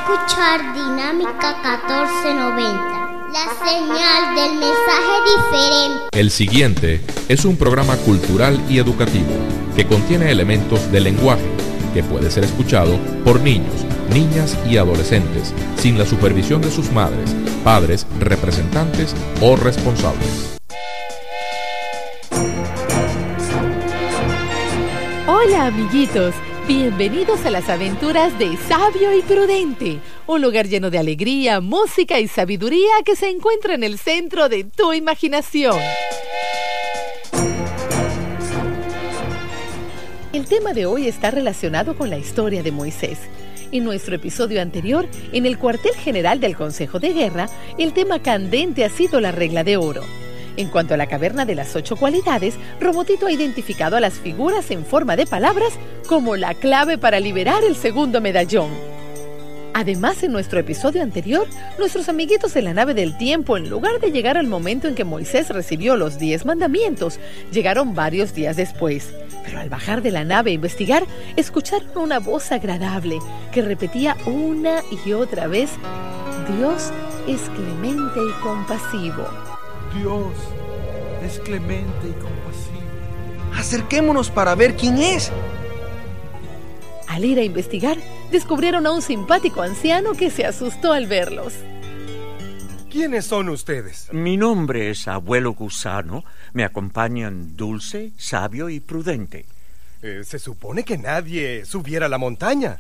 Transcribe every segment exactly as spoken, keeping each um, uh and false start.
escuchar Dinámica catorce noventa, la señal del mensaje diferente. El siguiente es un programa cultural y educativo que contiene elementos de lenguaje que puede ser escuchado por niños, niñas y adolescentes sin la supervisión de sus madres, padres, representantes o responsables. Hola amiguitos, bienvenidos a las aventuras de Sabio y Prudente, un lugar lleno de alegría, música y sabiduría que se encuentra en el centro de tu imaginación. El tema de hoy está relacionado con la historia de Moisés. En nuestro episodio anterior, en el cuartel general del Consejo de Guerra, el tema candente ha sido la regla de oro. En cuanto a la caverna de las ocho cualidades, Robotito ha identificado a las figuras en forma de palabras como la clave para liberar el segundo medallón. Además, en nuestro episodio anterior, nuestros amiguitos de la nave del tiempo, en lugar de llegar al momento en que Moisés recibió los diez mandamientos, llegaron varios días después. Pero al bajar de la nave a investigar, escucharon una voz agradable que repetía una y otra vez: Dios es clemente y compasivo. Dios es clemente y compasivo. Acerquémonos para ver quién es. Al ir a investigar, descubrieron a un simpático anciano que se asustó al verlos. ¿Quiénes son ustedes? Mi nombre es Abuelo Gusano. Me acompañan Dulce, Sabio y Prudente. Eh, se supone que nadie subiera a la montaña.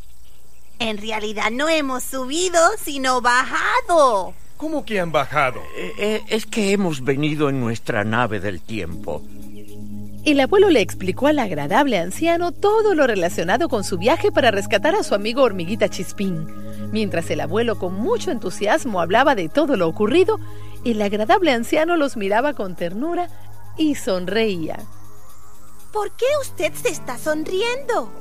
En realidad no hemos subido, sino bajado. ¿Cómo que han bajado? Eh, eh, es que hemos venido en nuestra nave del tiempo. El abuelo le explicó al agradable anciano todo lo relacionado con su viaje para rescatar a su amigo Hormiguita Chispín. Mientras el abuelo con mucho entusiasmo hablaba de todo lo ocurrido, el agradable anciano los miraba con ternura y sonreía. ¿Por qué usted se está sonriendo?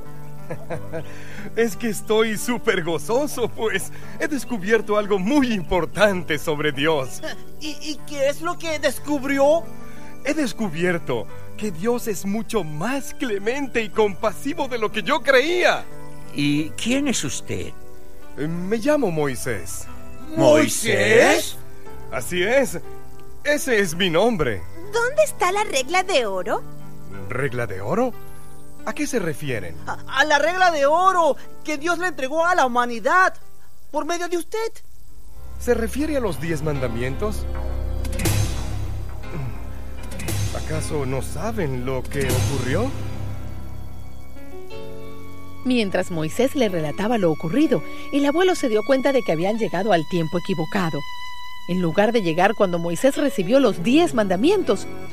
Es que estoy súper gozoso, pues he descubierto algo muy importante sobre Dios. ¿Y, ¿Y qué es lo que descubrió? He descubierto que Dios es mucho más clemente y compasivo de lo que yo creía. ¿Y quién es usted? Me llamo Moisés. ¿Moisés? Así es. Ese es mi nombre. ¿Dónde está la regla de oro? ¿Regla de oro? ¿A qué se refieren? A, a la regla de oro que Dios le entregó a la humanidad por medio de usted. ¿Se refiere a los diez mandamientos? ¿Acaso no saben lo que ocurrió? Mientras Moisés le relataba lo ocurrido, el abuelo se dio cuenta de que habían llegado al tiempo equivocado. En lugar de llegar cuando Moisés recibió los diez mandamientos,